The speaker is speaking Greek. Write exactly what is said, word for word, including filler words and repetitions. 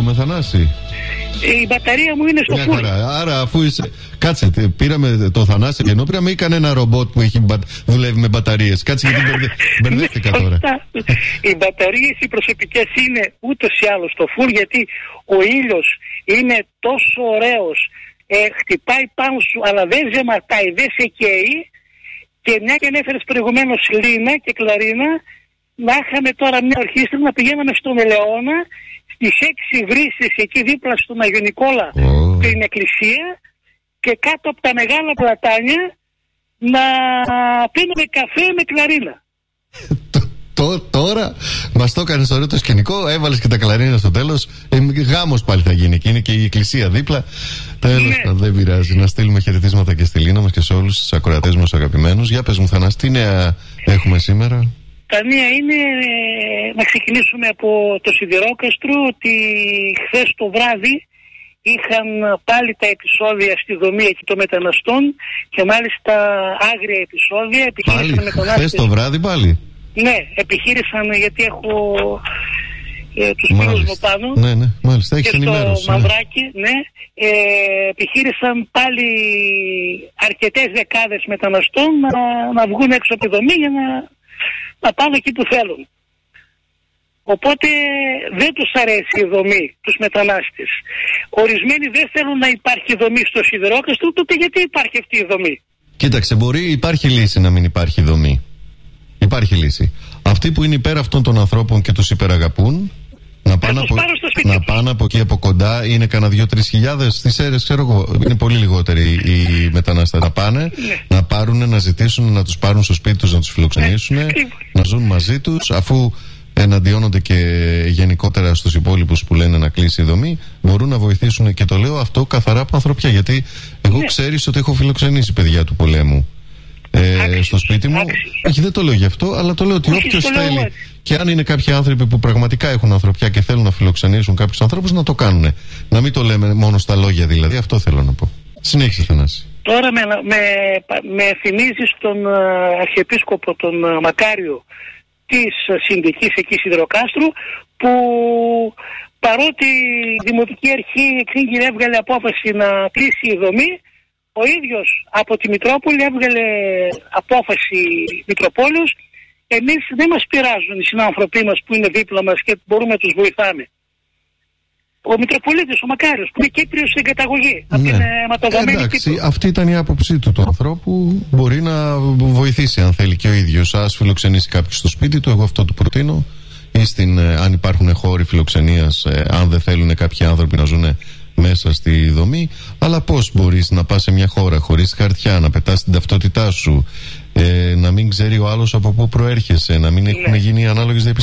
ακούμε, Θανάση? Η μπαταρία μου είναι στο φούρνο. Άρα, αφού είσαι. Κάτσε, πήραμε το Θανάση και ενώ πήραμε ή κανένα ρομπότ που έχει, δουλεύει με μπαταρίες? Κάτσε, γιατί μπερδε... μπερδεύτηκα τώρα. Οι μπαταρίες οι προσωπικές είναι ούτως ή άλλως στο φουρ, γιατί ο ήλιος είναι τόσο ωραίος, ε, χτυπάει πάνω σου, αλλά δεν ζεματάει, δεν σε καίει. Και μια και ανέφερες προηγουμένως Λίνα και Κλαρίνα, να είχαμε τώρα μια ορχήστρα να πηγαίναμε στον Ελαιώνα, στις έξι βρύσες εκεί δίπλα στον Αγιο Νικόλα, oh. την εκκλησία, και κάτω από τα μεγάλα πλατάνια να πίνουμε καφέ με κλαρίνα. Τώρα μας το έκανες ωραίο το σκηνικό, έβαλες και τα κλαρίνα στο τέλος. Ε, γάμος πάλι θα γίνει και είναι και η εκκλησία δίπλα. Τέλος, ναι. Δεν πειράζει. Να στείλουμε χαιρετίσματα και στη Λίνα μας και σε όλους τους ακροατές μας αγαπημένους. Για πες μου, Θανάση, τι νέα έχουμε σήμερα? Τα νέα είναι ε, να ξεκινήσουμε από το Σιδηρόκαστρο, ότι χθες το βράδυ είχαν πάλι τα επεισόδια στη δομή εκεί των μεταναστών και μάλιστα άγρια επεισόδια. Πάλι, χθες το βράδυ πάλι? Ναι, επιχείρησαν, γιατί έχω ε, τους φίλους μου πάνω. Ναι, ναι, μάλιστα, έχεις και ενημέρωση. στο Μαυράκι, ναι, ε, επιχείρησαν πάλι αρκετές δεκάδες μεταναστών να, να βγουν έξω από τη δομή για να, να πάνε εκεί που θέλουν. Οπότε δεν τους αρέσει η δομή, τους μετανάστες. Ορισμένοι δεν θέλουν να υπάρχει δομή στο Σιδηρόκαστρο, τότε γιατί υπάρχει αυτή η δομή? Κοίταξε, μπορεί, υπάρχει λύση να μην υπάρχει δομή. Υπάρχει λύση. Αυτοί που είναι υπέρ αυτών των ανθρώπων και τους υπεραγαπούν, να πάνε, από, να πάνε από εκεί από κοντά, είναι κανένα δύο-τρεις χιλιάδες στις αίρες, ξέρω εγώ. Είναι πολύ λιγότεροι οι μετανάστες. Να πάνε, ναι. να πάρουν, να ζητήσουν, να τους πάρουν στο σπίτι τους, να τους φιλοξενήσουν, ναι. να ζουν μαζί τους, αφού εναντιώνονται και γενικότερα στους υπόλοιπους που λένε να κλείσει η δομή, μπορούν να βοηθήσουν. Και το λέω αυτό καθαρά από ανθρωπιά, γιατί εγώ ναι. ξέρεις ότι έχω φιλοξενήσει παιδιά του πολέμου. Ε, άξιος, στο σπίτι μου. Όχι, δεν το λέω γι' αυτό, αλλά το λέω ότι όποιος θέλει λέω... και αν είναι κάποιοι άνθρωποι που πραγματικά έχουν ανθρωπιά και θέλουν να φιλοξενήσουν κάποιους ανθρώπους, να το κάνουν. Να μην το λέμε μόνο στα λόγια, δηλαδή. Αυτό θέλω να πω. Συνέχισε, Θανάση. Τώρα με, με, με θυμίζει τον uh, Αρχιεπίσκοπο, τον uh, Μακάριο της uh, Συνδικής εκεί Σιδηροκάστρου, που παρότι η Δημοτική Αρχή εξήγηλε, έβγαλε απόφαση να κλείσει η δομή, ο ίδιος από τη Μητρόπολη έβγαλε απόφαση Μητροπόλεως. Εμείς δεν μας πειράζουν οι συνάνθρωποι μας που είναι δίπλα μας και μπορούμε να τους βοηθάμε. Ο Μητροπολίτης, ο Μακάριος, που είναι Κύπριος στην καταγωγή, ναι. από την αιματοδομένη Εντάξει, Κύπρο. Αυτή ήταν η άποψή του του ανθρώπου. Μπορεί να βοηθήσει αν θέλει και ο ίδιος. Ας φιλοξενήσει κάποιος στο σπίτι του, εγώ αυτό του προτείνω. Ή στην, αν υπάρχουν χώροι φιλοξενίας, αν δεν θέλουν κάποιοι άνθρωποι να ζουν μέσα στη δομή. Αλλά πώς μπορείς να πας σε μια χώρα χωρίς χαρτιά, να πετάς την ταυτότητά σου, ε, να μην ξέρει ο άλλος από πού προέρχεσαι, να μην έχουν γίνει ανάλογες διαπιστώσεις?